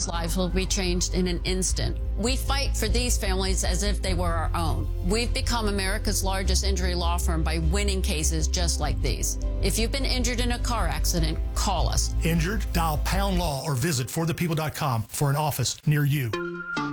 lives will be changed in an instant. We fight for these families as if they were our own. We've become America's largest injury law firm by winning cases just like these. If you've been injured in a car accident, call us. Injured? Dial #law or visit forthepeople.com for an office near you.